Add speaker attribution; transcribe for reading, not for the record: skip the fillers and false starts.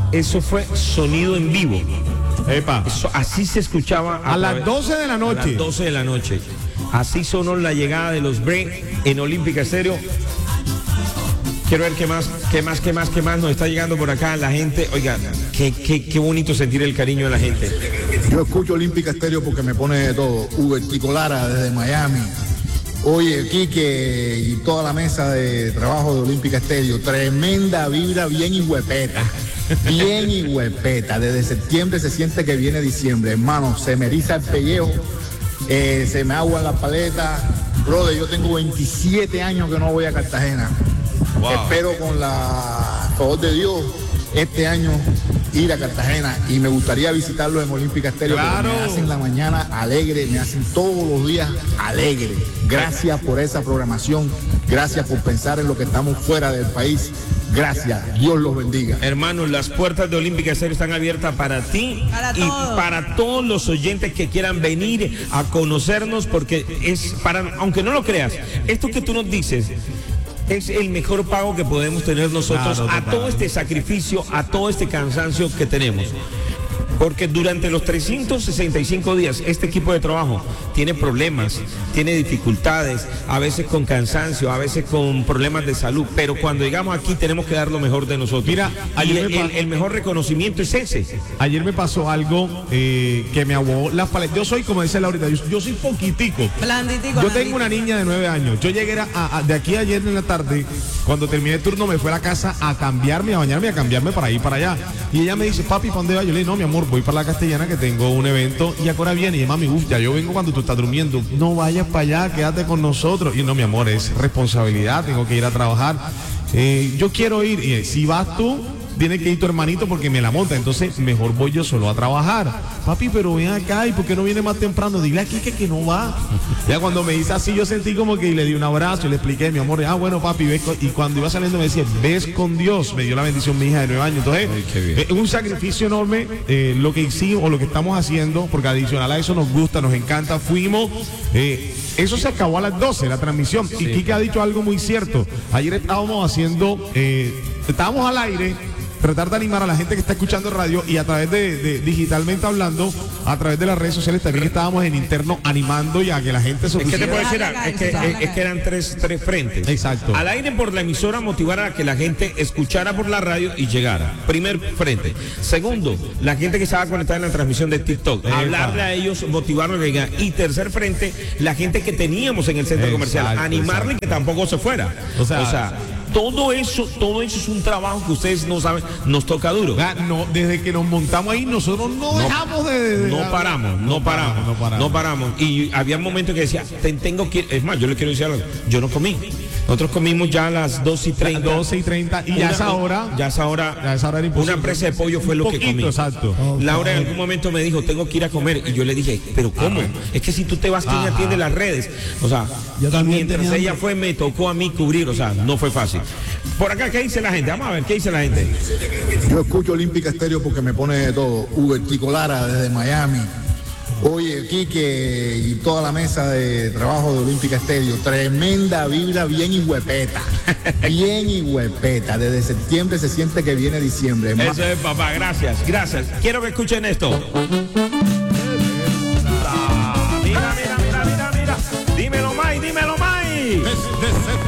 Speaker 1: eso fue sonido en vivo.
Speaker 2: Epa.
Speaker 1: Así se escuchaba
Speaker 2: a las 12 de la noche.
Speaker 1: A las 12 de la noche. Así sonó la llegada de los Bre en Olímpica Estéreo. Quiero ver qué más nos está llegando por acá la gente. Oiga, qué bonito sentir el cariño de la gente.
Speaker 3: Yo escucho Olímpica Estéreo porque me pone de todo. Tico Lara desde Miami. Oye, Quique y toda la mesa de trabajo de Olímpica Estéreo. Tremenda vibra, bien y huepeta. Bien y huepeta. Desde septiembre se siente que viene diciembre. Hermano, se me eriza el pellejo. Se me aguan las paletas. Brother, yo tengo 27 años que no voy a Cartagena. Wow. Espero con la favor de Dios este año ir a Cartagena y me gustaría visitarlo en Olímpica Estéreo.
Speaker 2: Claro.
Speaker 3: Me hacen la mañana alegre, me hacen todos los días alegre. Gracias por esa programación, gracias por pensar en lo que estamos fuera del país. Gracias, Dios los bendiga.
Speaker 1: Hermanos, las puertas de Olímpica Estéreo están abiertas para ti para todos los oyentes que quieran venir a conocernos, porque es para, aunque no lo creas, esto que tú nos dices es el mejor pago que podemos tener nosotros a todo este sacrificio, a todo este cansancio que tenemos. Porque durante los 365 días este equipo de trabajo tiene problemas, tiene dificultades, a veces con cansancio, a veces con problemas de salud, pero cuando llegamos aquí tenemos que dar lo mejor de nosotros.
Speaker 2: Mira,
Speaker 1: el mejor reconocimiento es ese.
Speaker 2: Ayer me pasó algo que me aguó las paletas. Yo soy, como dice Laurita, yo soy poquitico.
Speaker 4: Blanditico.
Speaker 2: Yo tengo una niña de 9 años. Yo llegué de aquí ayer en la tarde, cuando terminé el turno me fui a la casa a cambiarme, a bañarme, a cambiarme para ir para allá. Y ella me dice, papi, ¿para dónde vas? Yo le digo, no, mi amor, voy para la Castellana que tengo un evento y ahora viene. Y mami, ya yo vengo cuando tú estás durmiendo. No vayas para allá, quédate con nosotros. Y no, mi amor, es responsabilidad, tengo que ir a trabajar. Yo quiero ir. Y si vas tú, tiene que ir tu hermanito porque me la monta. Entonces, mejor voy yo solo a trabajar. Papi, pero ven acá, ¿y por qué no viene más temprano? Dile aquí que no va. Ya cuando me dice así, yo sentí como que le di un abrazo y le expliqué, mi amor, bueno, papi, ves. Y cuando iba saliendo me decía, ves con Dios. Me dio la bendición mi hija de 9 años. Entonces, es un sacrificio enorme lo que hicimos o lo que estamos haciendo, porque adicional a eso nos gusta, nos encanta. Fuimos, eso se acabó a las 12, la transmisión. Sí. Y Quique ha dicho algo muy cierto. Ayer estábamos haciendo, estábamos al aire, tratar de animar a la gente que está escuchando radio y a través de digitalmente hablando, a través de las redes sociales también estábamos en interno animando y a que la gente se
Speaker 1: pusiera. Es que te puedo decir, es que eran tres frentes.
Speaker 2: Exacto.
Speaker 1: Al aire por la emisora, motivar a que la gente escuchara por la radio y llegara. Primer frente. Segundo, la gente que estaba conectada en la transmisión de TikTok, hablarle a ellos, motivarlos a llegar. Y tercer frente, la gente que teníamos en el centro comercial, animarle y que tampoco se fuera. O sea, todo eso es un trabajo que ustedes no saben, nos toca duro.
Speaker 2: No, desde que nos montamos ahí, nosotros no dejamos
Speaker 1: no paramos. Y había momentos que decía, tengo que ir. Es más, yo le quiero decir algo, yo no comí. Nosotros comimos ya a las 12:30.
Speaker 2: Y ya esa hora era imposible.
Speaker 1: Una presa de pollo fue lo que comí.
Speaker 2: Exacto.
Speaker 1: Laura en algún momento me dijo, tengo que ir a comer. Y yo le dije, ¿pero cómo? Es que si tú te vas, ¿quién atiende las redes? O sea, mientras ella fue, me tocó a mí cubrir. O sea, no fue fácil. Por acá, ¿qué dice la gente? Vamos a ver, ¿qué dice la gente?
Speaker 3: Yo escucho Olímpica Estéreo porque me pone de todo. Tico Lara desde Miami. Oye, Quique y toda la mesa de trabajo de Olímpica Estéreo, tremenda vibra, bien y huepeta. Bien y huepeta. Desde septiembre se siente que viene diciembre.
Speaker 1: Eso es, papá, gracias. Quiero que escuchen esto.